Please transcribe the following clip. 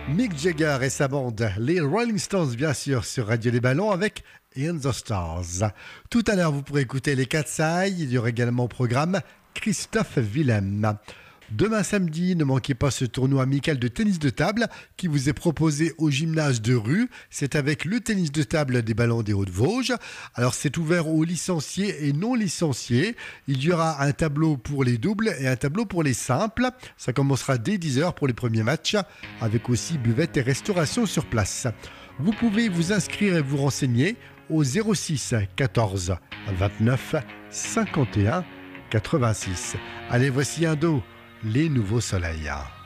Mick Jagger et sa bande, les Rolling Stones bien sûr, sur Radio Les Ballons avec In the Stars. Tout à l'heure, vous pourrez écouter les Cat's Eye. Il y aura également au programme Christophe Willem. Demain samedi, ne manquez pas ce tournoi amical de tennis de table qui vous est proposé au gymnase de rue. C'est avec le tennis de table des Ballons des Hauts-de-Vosges. Alors c'est ouvert aux licenciés et non licenciés. Il y aura un tableau pour les doubles et un tableau pour les simples. Ça commencera dès 10h pour les premiers matchs, avec aussi buvette et restauration sur place. Vous pouvez vous inscrire et vous renseigner au 06 14 29 51 86. Allez, voici un dos. Les nouveaux soleils.